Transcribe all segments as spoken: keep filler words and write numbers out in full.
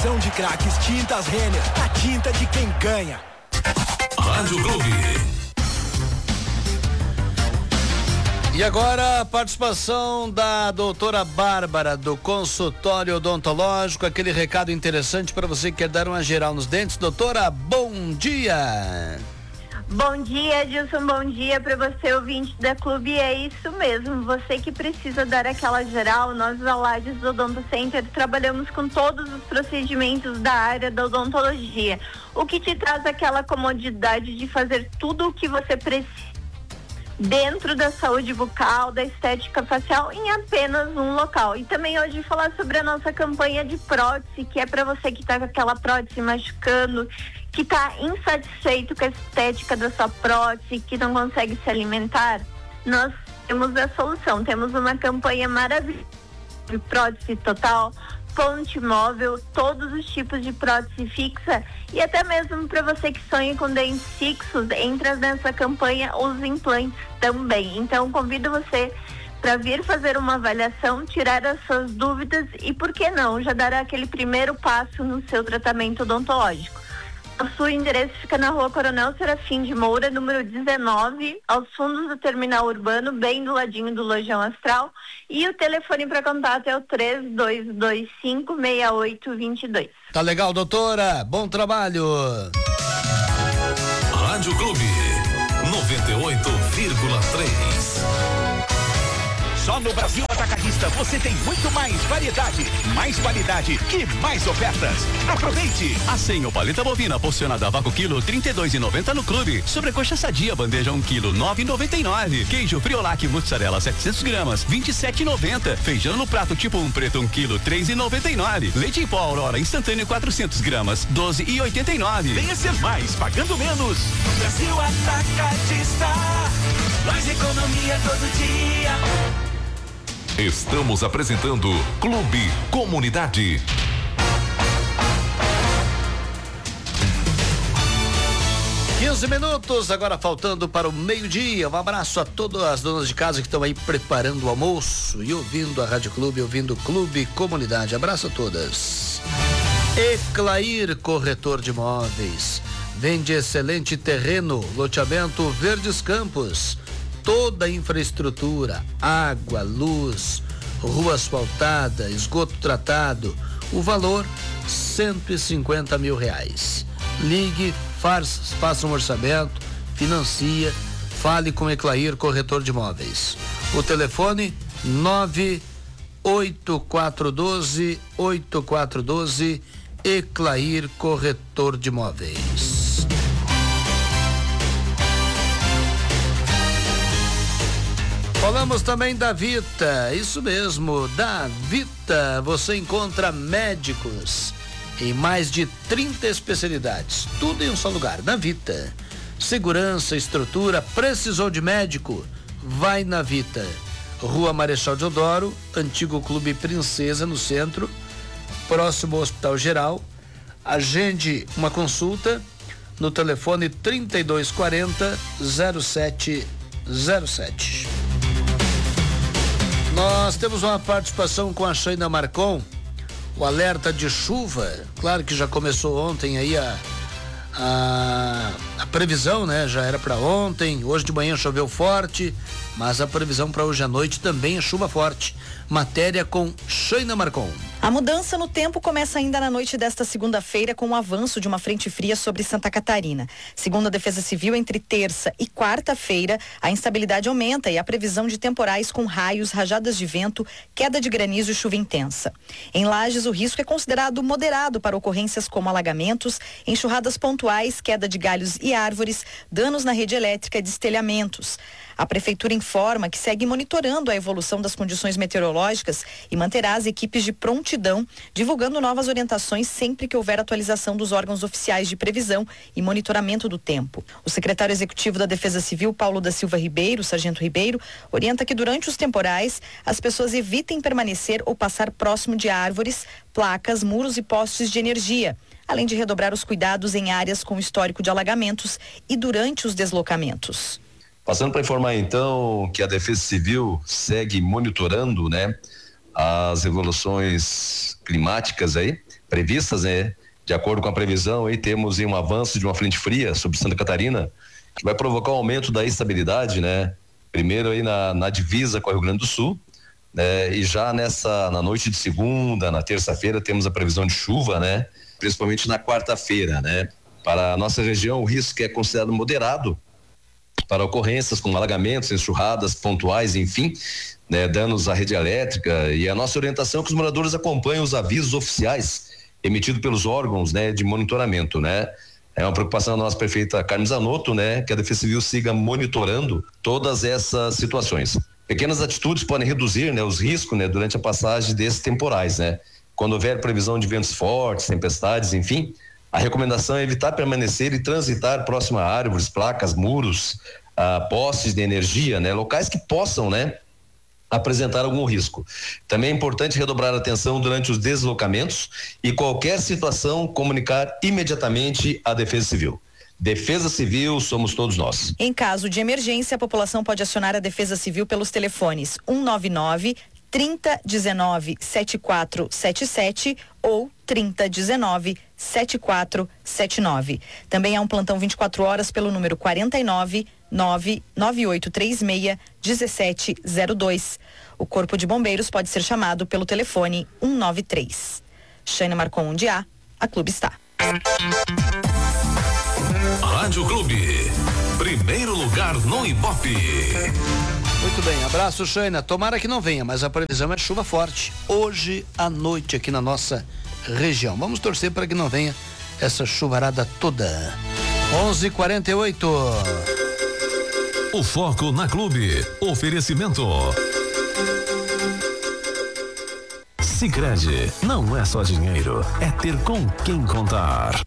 Geração de craques, Tintas Renner, a tinta de quem ganha. Rádio Clube. E agora a participação da doutora Bárbara do consultório odontológico, aquele recado interessante para você que quer dar uma geral nos dentes. Doutora, bom dia. Bom dia, Edilson, bom dia para você, ouvinte da Clube. É isso mesmo, você que precisa dar aquela geral. Nós da Lages do Odonto Center trabalhamos com todos os procedimentos da área da odontologia, o que te traz aquela comodidade de fazer tudo o que você precisa dentro da saúde bucal, da estética facial, em apenas um local. E também hoje falar sobre a nossa campanha de prótese, que é para você que está com aquela prótese machucando, que está insatisfeito com a estética da sua prótese, que não consegue se alimentar. Nós temos a solução, temos uma campanha maravilhosa de prótese total, ponte móvel, todos os tipos de prótese fixa, e até mesmo para você que sonha com dentes fixos, entra nessa campanha os implantes também. Então convido você para vir fazer uma avaliação, tirar as suas dúvidas e, por que não, já dar aquele primeiro passo no seu tratamento odontológico. O seu endereço fica na Rua Coronel Serafim de Moura, número dezenove, aos fundos do terminal urbano, bem do ladinho do Lojão Astral. E o telefone para contato é o três dois dois cinco, seis oito dois dois. Tá legal, doutora. Bom trabalho. Rádio Clube noventa e oito vírgula três. Só no Brasil Atacadista você tem muito mais variedade, mais qualidade e mais ofertas. Aproveite! A senha paleta bovina porcionada a vácuo quilo trinta e dois e noventa no Clube. Sobrecoxa sadia bandeja um quilo nove e noventa e nove. Queijo Friolac mussarela setecentos gramas vinte e sete e noventa. Feijão no prato tipo um preto um quilo três e noventa e nove. Leite em pó Aurora instantâneo quatrocentos gramas doze e oitenta e nove. Venha ser mais pagando menos. Brasil Atacadista, mais economia todo dia. Estamos apresentando Clube Comunidade. quinze minutos, agora faltando para o meio-dia. Um abraço a todas as donas de casa que estão aí preparando o almoço e ouvindo a Rádio Clube, ouvindo o Clube Comunidade. Abraço a todas. Eclair Corretor de Imóveis. Vende excelente terreno, loteamento Verdes Campos. Toda a infraestrutura, água, luz, rua asfaltada, esgoto tratado. O valor, cento e cinquenta mil reais. Ligue, faz, faça um orçamento, financia, fale com Eclair Corretor de Imóveis. O telefone nove oito quatro um dois oito quatro um dois, Eclair Corretor de Imóveis. Falamos também da Vita, isso mesmo, da Vita. Você encontra médicos em mais de trinta especialidades, tudo em um só lugar, na Vita. Segurança, estrutura, precisou de médico? Vai na Vita. Rua Marechal Deodoro, antigo Clube Princesa, no centro, próximo ao Hospital Geral. Agende uma consulta no telefone trinta e dois quarenta, zero sete zero sete. Nós temos uma participação com a Shaina Marcon, o alerta de chuva. Claro que já começou ontem aí a, a, a previsão, né? Já era para ontem, hoje de manhã choveu forte, mas a previsão para hoje à noite também é chuva forte. Matéria com Shaina Marcon. A mudança no tempo começa ainda na noite desta segunda-feira com o avanço de uma frente fria sobre Santa Catarina. Segundo a Defesa Civil, entre terça e quarta-feira, a instabilidade aumenta e a previsão de temporais com raios, rajadas de vento, queda de granizo e chuva intensa. Em Lages, o risco é considerado moderado para ocorrências como alagamentos, enxurradas pontuais, queda de galhos e árvores, danos na rede elétrica e destelhamentos. A Prefeitura informa que segue monitorando a evolução das condições meteorológicas e manterá as equipes de prontidão, divulgando novas orientações sempre que houver atualização dos órgãos oficiais de previsão e monitoramento do tempo. O secretário executivo da Defesa Civil, Paulo da Silva Ribeiro, Sargento Ribeiro, orienta que durante os temporais as pessoas evitem permanecer ou passar próximo de árvores, placas, muros e postes de energia, além de redobrar os cuidados em áreas com histórico de alagamentos e durante os deslocamentos. Passando para informar então que a Defesa Civil segue monitorando, né, as evoluções climáticas aí, previstas, né? De acordo com a previsão, aí temos um avanço de uma frente fria sobre Santa Catarina, que vai provocar um aumento da instabilidade, né? Primeiro aí na, na divisa com o Rio Grande do Sul, né? E já nessa, na noite de segunda, na terça-feira, temos a previsão de chuva, né? Principalmente na quarta-feira, né? Para a nossa região, o risco é considerado moderado para ocorrências como alagamentos, enxurradas pontuais, enfim, né? Danos à rede elétrica, e a nossa orientação é que os moradores acompanhem os avisos oficiais emitidos pelos órgãos, né? De monitoramento, né? É uma preocupação da nossa prefeita Carmen Zanotto, né? Que a Defesa Civil siga monitorando todas essas situações. Pequenas atitudes podem reduzir, né? Os riscos, né? Durante a passagem desses temporais, né? Quando houver previsão de ventos fortes, tempestades, enfim, a recomendação é evitar permanecer e transitar próximo a árvores, placas, muros, a postes de energia, né? Locais que possam, né? Apresentar algum risco. Também é importante redobrar a atenção durante os deslocamentos e qualquer situação comunicar imediatamente à Defesa Civil. Defesa Civil somos todos nós. Em caso de emergência, a população pode acionar a Defesa Civil pelos telefones um nove nove, trinta, dezenove, setenta e quatro setenta e sete ou trinta, dezenove, setenta e quatro setenta e nove. Também há um plantão vinte e quatro horas pelo número quarenta e nove, nove nove oito três seis, um sete zero dois. O Corpo de Bombeiros pode ser chamado pelo telefone um nove três. Shane Marcon, onde há, a Clube está. Rádio Clube, primeiro lugar no Ibope. Muito bem, abraço, Shane. Tomara que não venha, mas a previsão é chuva forte hoje à noite aqui na nossa região. Vamos torcer para que não venha essa chuvarada toda. onze e quarenta e oito. O foco na Clube. Oferecimento. Sicredi, não é só dinheiro, é ter com quem contar.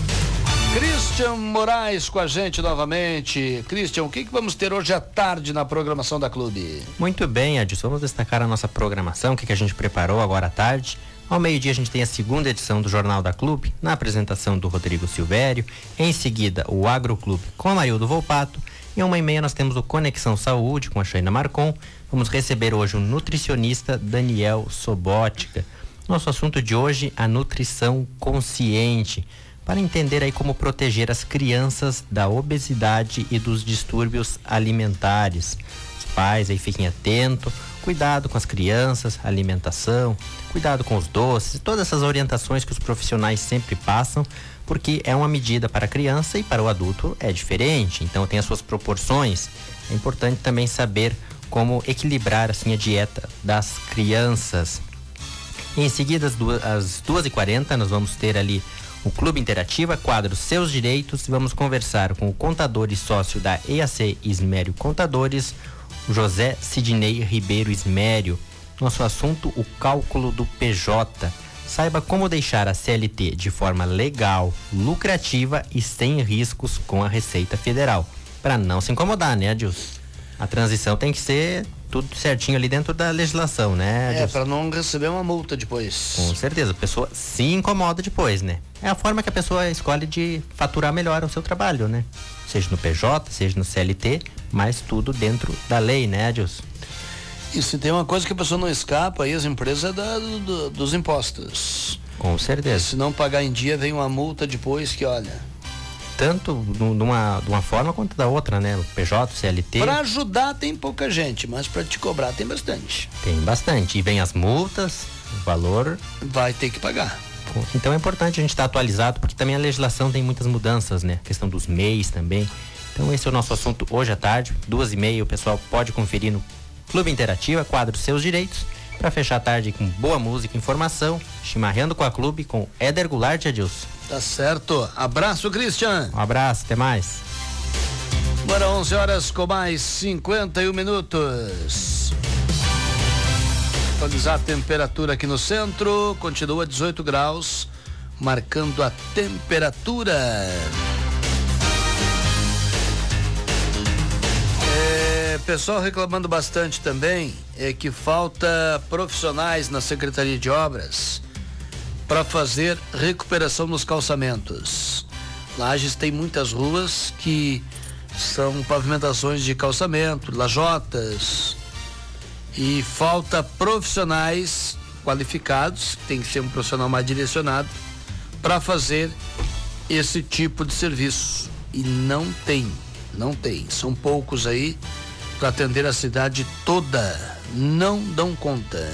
Christian Moraes com a gente novamente. Christian, o que, que vamos ter hoje à tarde na programação da Clube? Muito bem, Adilson, vamos destacar a nossa programação, o que, que a gente preparou agora à tarde. Ao meio-dia a gente tem a segunda edição do Jornal da Clube, na apresentação do Rodrigo Silvério. Em seguida, o Agroclube com a Marildo Volpato. E uma e meia nós temos o Conexão Saúde com a Shaina Marcon. Vamos receber hoje o nutricionista Daniel Sobótica. Nosso assunto de hoje, a nutrição consciente, para entender aí como proteger as crianças da obesidade e dos distúrbios alimentares. Os pais aí fiquem atentos, cuidado com as crianças, alimentação, cuidado com os doces, todas essas orientações que os profissionais sempre passam, porque é uma medida para a criança e para o adulto é diferente, então tem as suas proporções. É importante também saber como equilibrar assim a dieta das crianças. Em seguida, às duas, às duas e quarenta, nós vamos ter ali o Clube Interativa, quadro Seus Direitos, e vamos conversar com o contador e sócio da E A C Ismério Contadores, José Sidney Ribeiro Ismério. Nosso assunto, o cálculo do P J. Saiba como deixar a C L T de forma legal, lucrativa e sem riscos com a Receita Federal. Para não se incomodar, né, Adilson? A transição tem que ser tudo certinho ali dentro da legislação, né, Adilson? É, para não receber uma multa depois. Com certeza, a pessoa se incomoda depois, né? É a forma que a pessoa escolhe de faturar melhor o seu trabalho, né? Seja no P J, seja no C L T, mas tudo dentro da lei, né, Adilson? E se tem uma coisa que a pessoa não escapa aí, as empresas é da, do, dos impostos. Com certeza. Se não pagar em dia, vem uma multa depois que, olha... Tanto de uma, de uma forma quanto da outra, né? O P J, o C L T. Para ajudar tem pouca gente, mas para te cobrar tem bastante. Tem bastante. E vem as multas, o valor... Vai ter que pagar. Então é importante a gente estar atualizado, porque também a legislação tem muitas mudanças, né? A questão dos M E Is também. Então esse é o nosso assunto hoje à tarde, duas e meia, o pessoal pode conferir no Clube Interativa, quadro Seus Direitos, para fechar a tarde com boa música e informação, chimarrando com a Clube, com Éder Goulart e Adilson. Tá certo. Abraço, Christian. Um abraço, até mais. Agora onze horas com mais cinquenta e um minutos. Atualizar a temperatura aqui no centro, continua dezoito graus, marcando a temperatura. É, pessoal reclamando bastante também é que falta profissionais na Secretaria de Obras para fazer recuperação nos calçamentos. Lages tem muitas ruas que são pavimentações de calçamento, lajotas, e falta profissionais qualificados, tem que ser um profissional mais direcionado para fazer esse tipo de serviço. E não tem, não tem. São poucos aí para atender a cidade toda. Não dão conta.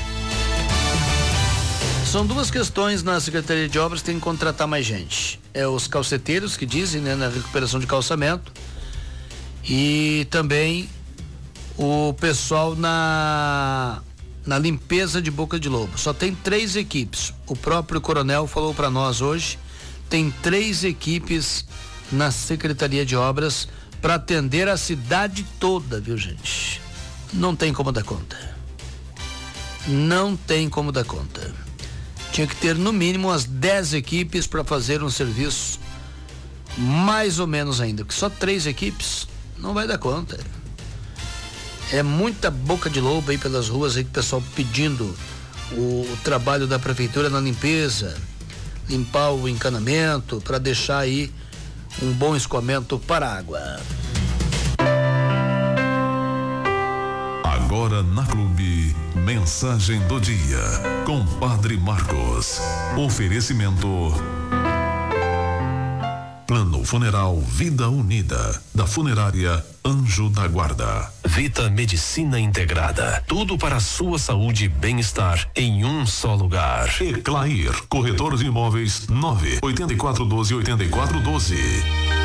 São duas questões na Secretaria de Obras, tem que contratar mais gente. É os calceteiros que dizem, né, na recuperação de calçamento, e também o pessoal na na limpeza de boca de lobo. Só tem três equipes. O próprio coronel falou para nós hoje, tem três equipes na Secretaria de Obras para atender a cidade toda, viu, gente? Não tem como dar conta. Não tem como dar conta. Tinha que ter no mínimo umas dez equipes para fazer um serviço mais ou menos ainda, porque só três equipes não vai dar conta. É muita boca de lobo aí pelas ruas aí, que o pessoal pedindo o, o trabalho da prefeitura na limpeza, limpar o encanamento para deixar aí um bom escoamento para a água. Agora na Clube, mensagem do dia com Padre Marcos. Oferecimento Plano Funeral Vida Unida, da Funerária Anjo da Guarda. Vita Medicina Integrada, tudo para a sua saúde e bem-estar em um só lugar. Eclair, corretor de imóveis, nove oito quatro um dois oito quatro um dois.